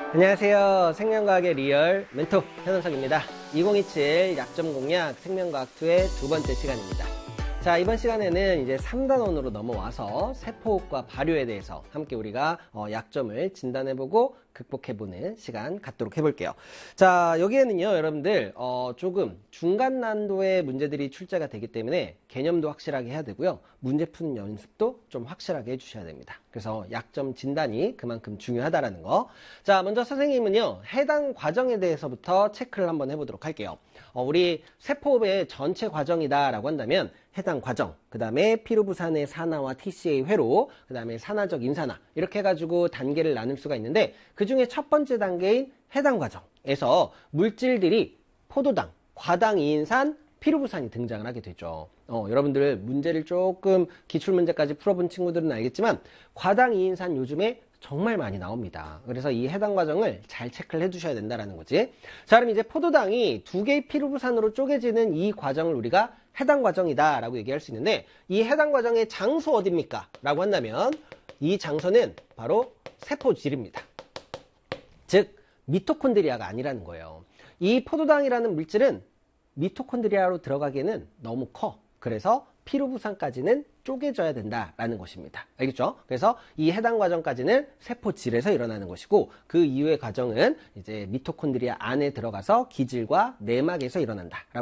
안녕하세요. 생명과학의 리얼 멘토 현원석입니다. 2027 약점 공략 생명과학 2의 두 번째 시간입니다. 자, 이번 시간에는 이제 3단원으로 넘어와서 세포호흡과 발효에 대해서 함께 우리가 약점을 진단해보고 극복해보는 시간 갖도록 해볼게요. 자, 여기에는요, 여러분들 조금 중간 난도의 문제들이 출제가 되기 때문에 개념도 확실하게 해야 되고요. 문제 푸는 연습도 좀 확실하게 해주셔야 됩니다. 그래서 약점 진단이 그만큼 중요하다라는 거. 자, 먼저 선생님은요, 해당 과정에 대해서부터 체크를 한번 해보도록 할게요. 우리 세포호흡의 전체 과정이다라고 한다면 해당 과정, 그 다음에 피루부산의 산화와 TCA 회로, 그 다음에 산화적 인산화 이렇게 해가지고 단계를 나눌 수가 있는데 그 중에 첫 번째 단계인 해당 과정에서 물질들이 포도당, 과당이인산, 피루부산이 등장을 하게 되죠. 여러분들 문제를 조금 기출문제까지 풀어본 친구들은 알겠지만 과당이인산 요즘에 정말 많이 나옵니다. 그래서 이 해당 과정을 잘 체크를 해두셔야 된다는 거지. 자, 그럼 이제 포도당이 두 개의 피루부산으로 쪼개지는 이 과정을 우리가 해당 과정이다 라고 얘기할 수 있는데, 이 해당 과정의 장소 어딥니까? 라고 한다면 이 장소는 바로 세포질입니다. 즉 미토콘드리아가 아니라는 거예요. 이 포도당이라는 물질은 미토콘드리아로 들어가기에는 너무 커. 그래서 피루부산까지는 쪼개져야 된다라는 것입니다. 알겠죠? 그래서 이 해당 과정까지는 세포질에서 일어나는 것이고, 그 이후의 과정은 이제 미토콘드리아 안에 들어가서 기질과 내막에서 일어난다.